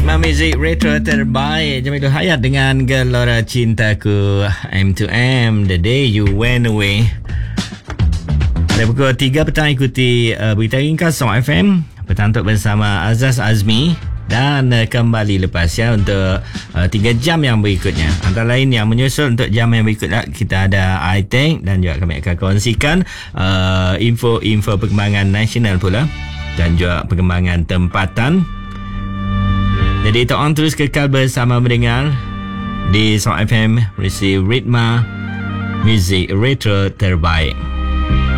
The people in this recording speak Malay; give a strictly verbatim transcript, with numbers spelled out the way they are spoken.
Ritma Muzik Retro terbaik. Jamil Hayat dengan Gelora Cintaku, M to M, The Day You Went Away. Pada pukul tiga petang ikuti uh, berita ringkas Song F M. Petang untuk bersama Azaz Azmi. Dan uh, kembali lepas ya untuk uh, tiga jam yang berikutnya. Antara lain yang menyusul untuk jam yang berikutnya, kita ada iTech dan juga kami akan kongsikan uh, info-info perkembangan nasional pula dan juga perkembangan tempatan. Jadi tolong terus kekal bersama mendengar di Song F M, berisi Ritma Muzik Retro terbaik.